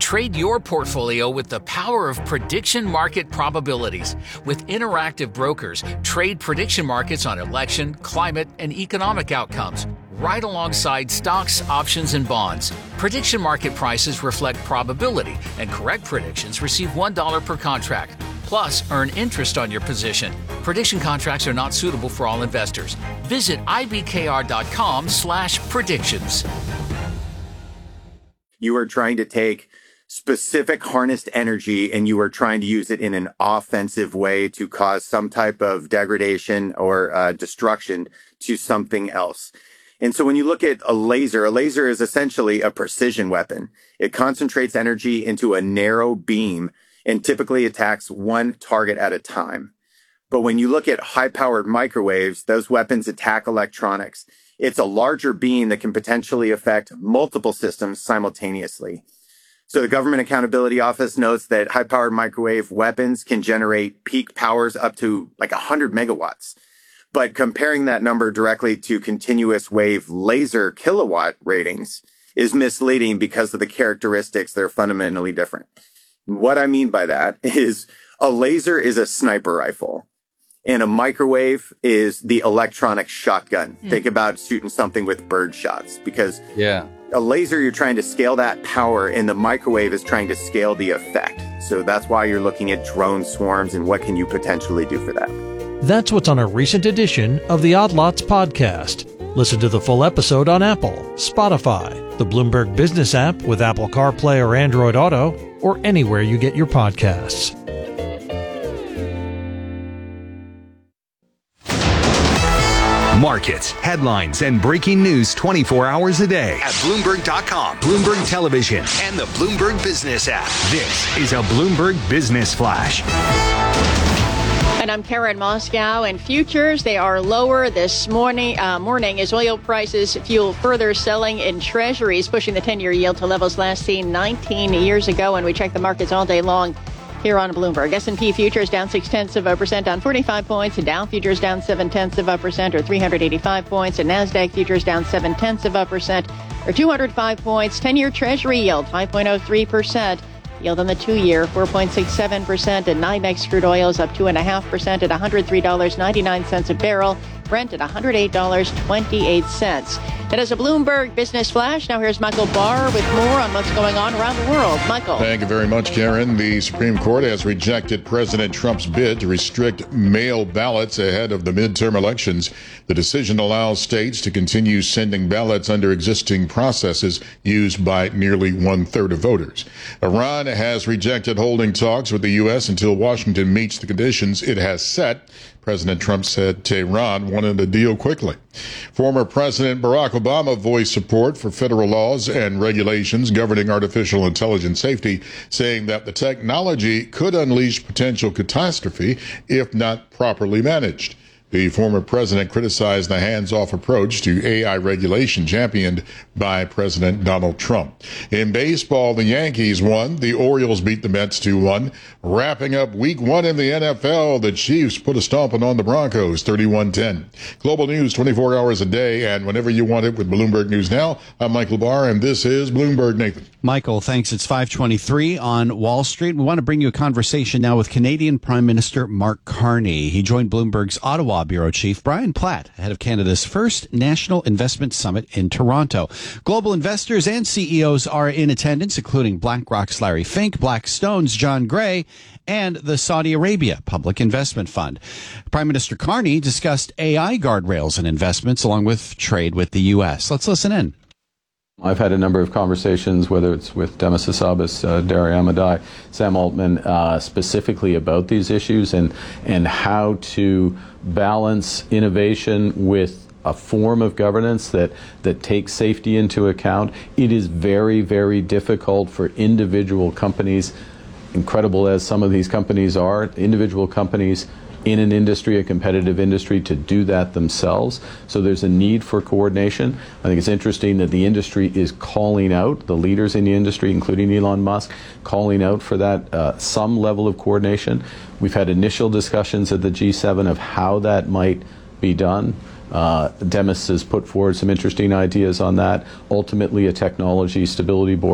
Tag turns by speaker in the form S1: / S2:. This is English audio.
S1: Trade your portfolio with the power of prediction market probabilities. With interactive brokers, trade prediction markets on election, climate, and economic outcomes, right alongside stocks, options, and bonds. Prediction market prices reflect probability, and correct predictions receive $1 per contract. Plus, earn interest on your position. Prediction contracts are not suitable for all investors. Visit ibkr.com/predictions.
S2: You are trying to take specific harnessed energy and you are trying to use it in an offensive way to cause some type of degradation or destruction to something else. And so when you look at a laser is essentially a precision weapon. It concentrates energy into a narrow beam and typically attacks one target at a time. But when you look at high-powered microwaves, those weapons attack electronics. It's a larger beam that can potentially affect multiple systems simultaneously. So the Government Accountability Office notes that high-powered microwave weapons can generate peak powers up to like 100 megawatts. But comparing that number directly to continuous wave laser kilowatt ratings is misleading because of the characteristics that are fundamentally different. What I mean by that is a laser is a sniper rifle and a microwave is the electronic shotgun. Think about shooting something with bird shots because a laser, you're trying to scale that power and the microwave is trying to scale the effect. So that's why you're looking at drone swarms and what can you potentially do for that.
S3: That's what's on a recent edition of the Odd Lots podcast. Listen to the full episode on Apple, Spotify, the Bloomberg Business app with Apple CarPlay or Android Auto, or anywhere you get your podcasts.
S4: Markets, headlines, and breaking news 24 hours a day at Bloomberg.com, Bloomberg Television, and the Bloomberg Business app. This is a Bloomberg Business Flash.
S5: And I'm Karen Moscow, and futures, they are lower this morning as oil prices fuel further selling in treasuries, pushing the 10-year yield to levels last seen 19 years ago. And we check the markets all day long here on Bloomberg. S&P futures down 0.6%, down 45 points. Dow futures down 0.7%, or 385 points. And NASDAQ futures down 0.7%, or 205 points. 10-year treasury yield 5.03%. Yield on the 2-year, 4.67%, and NYMEX crude oil is up 2.5% at $103.99 a barrel. Brent at $108.28. That is a Bloomberg Business Flash. Now here's Michael Barr with more on what's going on around the world. Michael.
S6: Thank you very much, Karen. The Supreme Court has rejected President Trump's bid to restrict mail ballots ahead of the midterm elections. The decision allows states to continue sending ballots under existing processes used by nearly 1/3 of voters. Iran has rejected holding talks with the U.S. until Washington meets the conditions it has set. President Trump said Tehran wanted a deal quickly. Former President Barack Obama voiced support for federal laws and regulations governing artificial intelligence safety, saying that the technology could unleash potential catastrophe if not properly managed. The former president criticized the hands-off approach to AI regulation championed by President Donald Trump. In baseball, the Yankees won. The Orioles beat the Mets 2-1. Wrapping up week 1 in the NFL, the Chiefs put a stomping on the Broncos 31-10. Global news 24 hours a day and whenever you want it with Bloomberg News Now. I'm Michael Barr, and this is Bloomberg. Nathan.
S7: Michael, thanks. It's 5:23 on Wall Street. We want to bring you a conversation now with Canadian Prime Minister Mark Carney. He joined Bloomberg's Ottawa bureau chief Brian Platt ahead of Canada's first National Investment Summit in Toronto. Global investors and CEOs are in attendance, including BlackRock's Larry Fink, Blackstone's John Gray, and the Saudi Arabia Public Investment Fund. Prime Minister Carney discussed AI guardrails and investments along with trade with the U.S. Let's listen in.
S8: I've had a number of conversations, whether it's with Demis Hassabis, Dari Amadai, Sam Altman, specifically about these issues and how to balance innovation with a form of governance that takes safety into account. It is very, very difficult for individual companies, incredible as some of these companies are, individual companies in an industry, a competitive industry, to do that themselves. So there's a need for coordination. I think it's interesting that the industry is calling out, the leaders in the industry, including Elon Musk, calling out for that some level of coordination. We've had initial discussions at the G7 of how that might be done. Demis has put forward some interesting ideas on that. Ultimately, a technology stability board